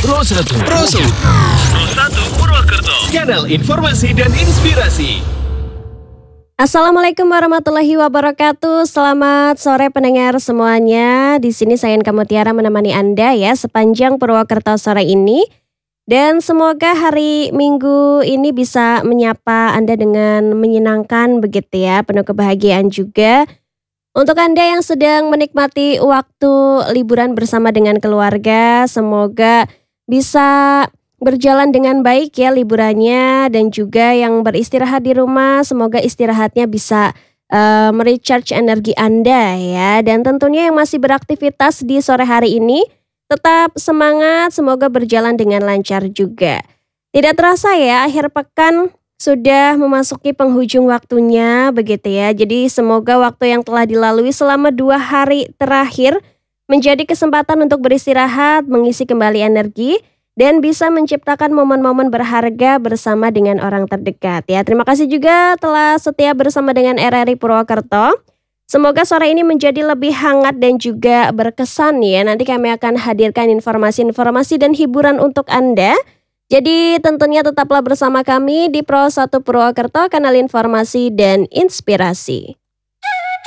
Pro 1 Purwokerto, channel informasi dan inspirasi. Assalamualaikum warahmatullahi wabarakatuh. Selamat sore pendengar semuanya. Di sini saya Inka Mutiara menemani Anda ya sepanjang Purwokerto sore ini. Dan semoga hari Minggu ini bisa menyapa Anda dengan menyenangkan begitu ya, penuh kebahagiaan juga. Untuk Anda yang sedang menikmati waktu liburan bersama dengan keluarga, semoga bisa berjalan dengan baik ya liburannya, dan juga yang beristirahat di rumah semoga istirahatnya bisa merecharge energi Anda ya. Dan tentunya yang masih beraktivitas di sore hari ini tetap semangat, semoga berjalan dengan lancar juga. Tidak terasa ya akhir pekan sudah memasuki penghujung waktunya begitu ya. Jadi semoga waktu yang telah dilalui selama 2 hari terakhir menjadi kesempatan untuk beristirahat, mengisi kembali energi, dan bisa menciptakan momen-momen berharga bersama dengan orang terdekat ya. Terima kasih juga telah setia bersama dengan RRI Purwokerto. Semoga sore ini menjadi lebih hangat dan juga berkesan ya. Nanti kami akan hadirkan informasi-informasi dan hiburan untuk Anda. Jadi tentunya tetaplah bersama kami di Pro 1 Purwokerto, kanal informasi dan inspirasi.